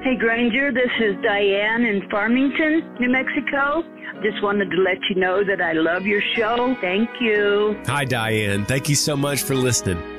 Hey, Granger, this is Diane in Farmington, New Mexico. Just wanted to let you know that I love your show. Thank you. Hi, Diane. Thank you so much for listening.